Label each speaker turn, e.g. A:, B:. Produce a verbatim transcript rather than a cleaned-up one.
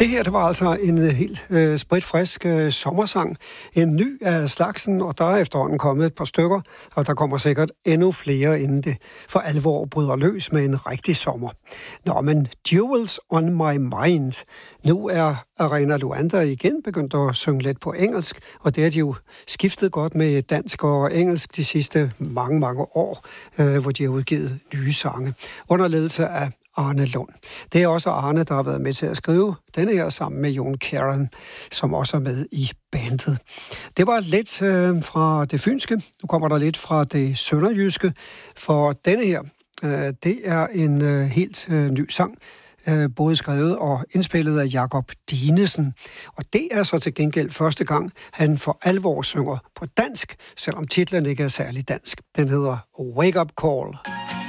A: Det her, det var altså en helt øh, spritfrisk øh, sommersang. En ny af slagsen, og der er efterhånden kommet et par stykker, og der kommer sikkert endnu flere, inden det for alvor bryder løs med en rigtig sommer. Nå, men Jewels on my mind. Nu er Arena Luanda igen begyndt at synge lidt på engelsk, og det har de jo skiftet godt med dansk og engelsk de sidste mange, mange år, øh, hvor de har udgivet nye sange. Under ledelse af Arne Lund. Det er også Arne, der har været med til at skrive denne her sammen med Jon Karen, som også er med i bandet. Det var lidt øh, fra det fynske. Nu kommer der lidt fra det sønderjyske, for denne her, øh, det er en øh, helt øh, ny sang, øh, både skrevet og indspillet af Jakob Dinesen. Og det er så til gengæld første gang, han for alvor synger på dansk, selvom titlen ikke er særlig dansk. Den hedder Wake Up Call.